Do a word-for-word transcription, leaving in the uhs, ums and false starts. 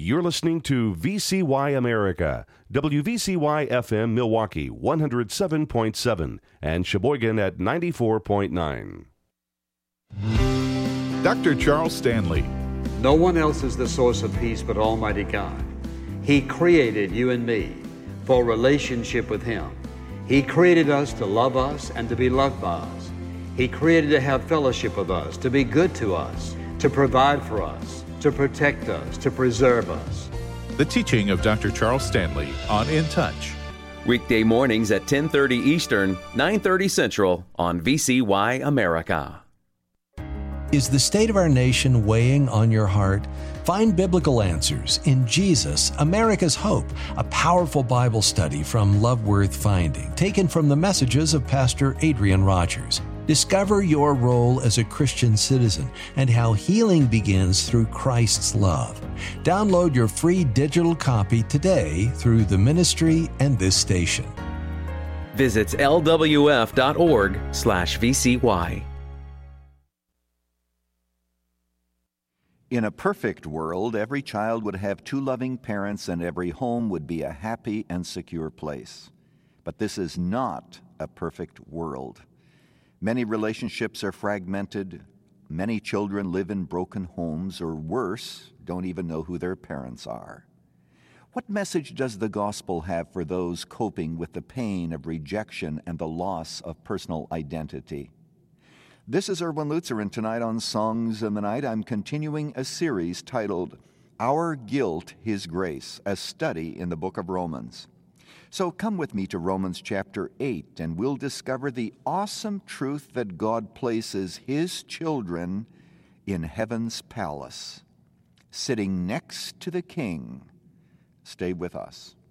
You're listening to V C Y America, W V C Y F M Milwaukee one oh seven point seven and Sheboygan at ninety-four point nine. Doctor Charles Stanley. No one else is the source of peace but Almighty God. He created you and me for a relationship with Him. He created us to love us and to be loved by us. He created to have fellowship with us, to be good to us, to provide for us, to protect us, to preserve us. The teaching of Doctor Charles Stanley on In Touch. Weekday mornings at ten thirty Eastern, nine thirty Central on V C Y America. Is the state of our nation weighing on your heart? Find biblical answers in Jesus, America's Hope, a powerful Bible study from Love Worth Finding, taken from the messages of Pastor Adrian Rogers. Discover your role as a Christian citizen and how healing begins through Christ's love. Download your free digital copy today through the ministry and this station. Visit lwf.org slash VCY. In a perfect world, every child would have two loving parents and every home would be a happy and secure place. But this is not a perfect world. Many relationships are fragmented. Many children live in broken homes, or worse, don't even know who their parents are. What message does the gospel have for those coping with the pain of rejection and the loss of personal identity? This is Erwin Lutzer, and tonight on Songs in the Night, I'm continuing a series titled Our Guilt, His Grace, a study in the book of Romans. So come with me to Romans chapter eight, and we'll discover the awesome truth that God places His children in heaven's palace, sitting next to the King. Stay with us.